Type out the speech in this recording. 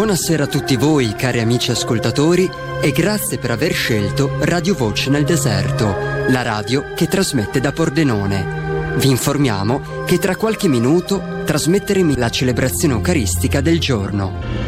Buonasera a tutti voi, cari amici ascoltatori, e grazie per aver scelto Radio Voce nel Deserto, la radio che trasmette da Pordenone. Vi informiamo che tra qualche minuto trasmetteremo la celebrazione eucaristica del giorno.